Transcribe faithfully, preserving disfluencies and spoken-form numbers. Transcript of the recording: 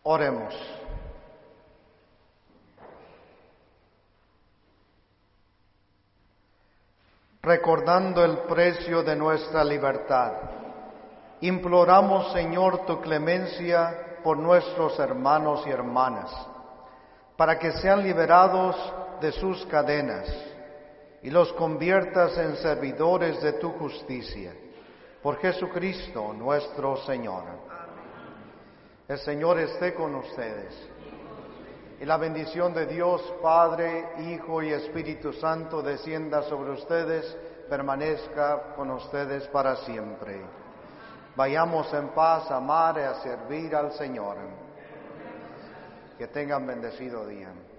Oremos. Recordando el precio de nuestra libertad, imploramos, Señor, tu clemencia por nuestros hermanos y hermanas, para que sean liberados de sus cadenas y los conviertas en servidores de tu justicia. Por Jesucristo nuestro Señor. El Señor esté con ustedes. Y la bendición de Dios, Padre, Hijo y Espíritu Santo, descienda sobre ustedes, permanezca con ustedes para siempre. Vayamos en paz a amar y a servir al Señor. Que tengan bendecido día.